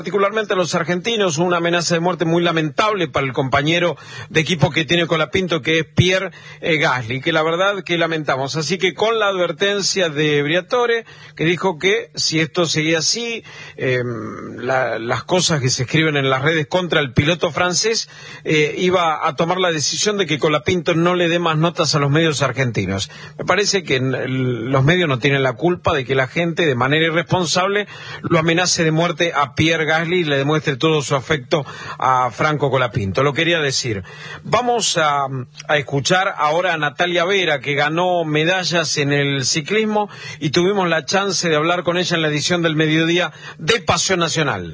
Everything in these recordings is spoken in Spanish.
Particularmente a los argentinos, una amenaza de muerte muy lamentable para el compañero de equipo que tiene Colapinto, que es Pierre Gasly, que la verdad que lamentamos. Así que con la advertencia de Briatore, que dijo que si esto seguía así, las cosas que se escriben en las redes contra el piloto francés, iba a tomar la decisión de que Colapinto no le dé más notas a los medios argentinos. Me parece que los medios no tienen la culpa de que la gente, de manera irresponsable, lo amenace de muerte a Pierre Gasly y le demuestre todo su afecto a Franco Colapinto. Lo quería decir. Vamos a escuchar ahora a Natalia Vera, que ganó medallas en el ciclismo, y tuvimos la chance de hablar con ella en la edición del mediodía de Pasión Nacional.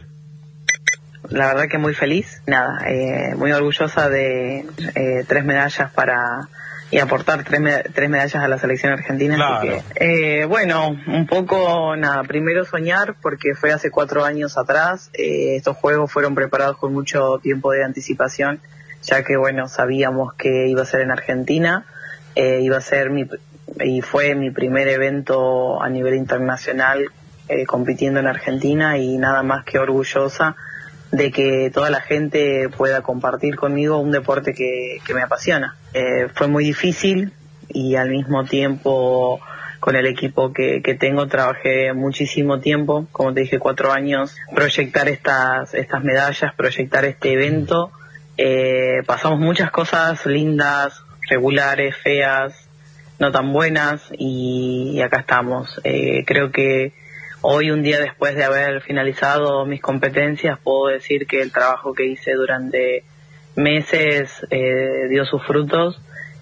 La verdad que muy feliz, muy orgullosa de 3 medallas y aportar 3 medallas a la selección argentina. Claro. Así que, un poco, primero soñar, porque fue hace 4 años atrás. Estos juegos fueron preparados con mucho tiempo de anticipación, ya que, sabíamos que iba a ser en Argentina, iba a ser y fue mi primer evento a nivel internacional compitiendo en Argentina, y nada más que orgullosa de que toda la gente pueda compartir conmigo un deporte que me apasiona. Fue muy difícil, y al mismo tiempo con el equipo que tengo trabajé muchísimo tiempo, como te dije, 4 años, proyectar estas medallas, proyectar este evento. Pasamos muchas cosas lindas, regulares, feas, no tan buenas, y acá estamos. Creo que hoy, un día después de haber finalizado mis competencias, puedo decir que el trabajo que hice durante meses dio sus frutos,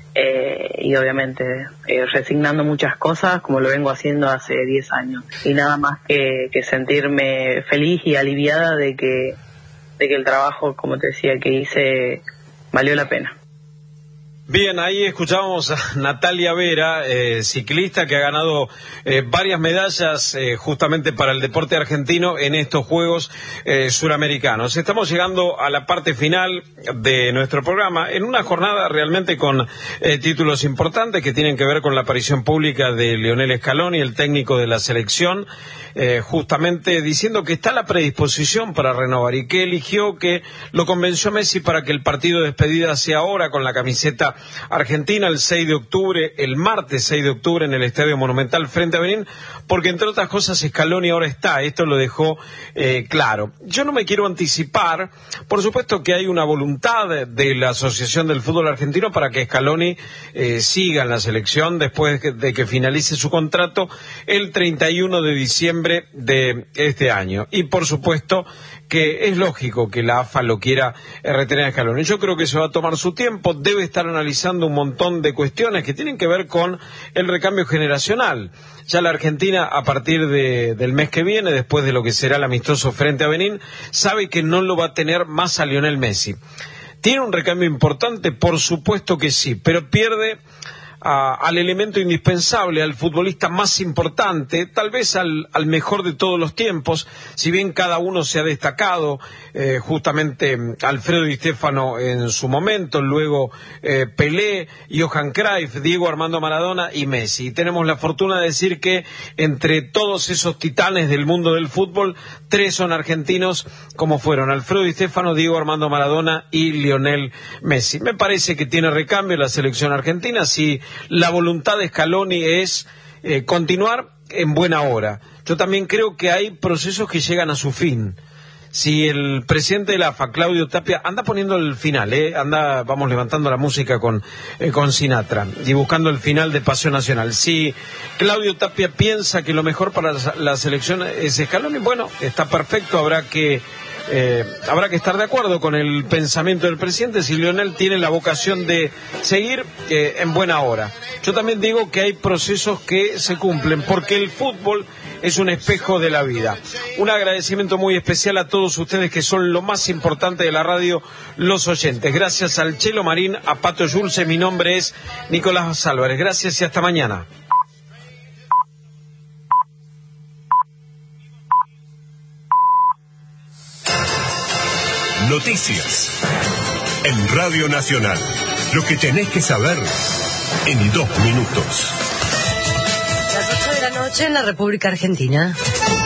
y obviamente resignando muchas cosas, como lo vengo haciendo hace 10 años. Y nada más que sentirme feliz y aliviada de que el trabajo, como te decía, que hice valió la pena. Bien, ahí escuchábamos a Natalia Vera, ciclista que ha ganado varias medallas justamente para el deporte argentino en estos Juegos Suramericanos. Estamos llegando a la parte final de nuestro programa, en una jornada realmente con títulos importantes que tienen que ver con la aparición pública de Lionel Scaloni, el técnico de la selección, justamente diciendo que está la predisposición para renovar, y que eligió, que lo convenció Messi para que el partido de despedida sea ahora con la camiseta argentina el 6 de octubre, el martes 6 de octubre en el Estadio Monumental frente a Benín, porque entre otras cosas Scaloni ahora está, esto lo dejó claro. Yo no me quiero anticipar, por supuesto que hay una voluntad de la Asociación del Fútbol Argentino para que Scaloni siga en la selección después de que finalice su contrato el 31 de diciembre de este año, y por supuesto que es lógico que la AFA lo quiera retener a Scaloni. Yo creo que se va a tomar su tiempo, debe estar analizando un montón de cuestiones que tienen que ver con el recambio generacional. Ya la Argentina, a partir del mes que viene, después de lo que será el amistoso frente a Benín, sabe que no lo va a tener más a Lionel Messi. ¿Tiene un recambio importante? Por supuesto que sí, pero pierde al elemento indispensable, al futbolista más importante, tal vez al mejor de todos los tiempos, si bien cada uno se ha destacado, justamente Alfredo Di Stéfano en su momento, luego Pelé, Johan Cruyff, Diego Armando Maradona y Messi. Y tenemos la fortuna de decir que entre todos esos titanes del mundo del fútbol, 3 son argentinos, como fueron Alfredo Di Stéfano, Diego Armando Maradona y Lionel Messi. Me parece que tiene recambio la selección argentina, si la voluntad de Scaloni es continuar en buena hora. Yo también creo que hay procesos que llegan a su fin. Si el presidente de la AFA, Claudio Tapia, anda poniendo el final, vamos levantando la música con Sinatra y buscando el final de Pasión Nacional. Si Claudio Tapia piensa que lo mejor para la selección es Scaloni, bueno, está perfecto, habrá que estar de acuerdo con el pensamiento del presidente. Si Lionel tiene la vocación de seguir, en buena hora. Yo también digo que hay procesos que se cumplen, porque el fútbol es un espejo de la vida. Un agradecimiento muy especial a todos ustedes que son lo más importante de la radio, los oyentes. Gracias al Chelo Marín, a Pato Yulce, mi nombre es Nicolás Álvarez. Gracias y hasta mañana. Noticias en Radio Nacional. Lo que tenés que saber en 2 minutos. Las 8 de la noche en la República Argentina.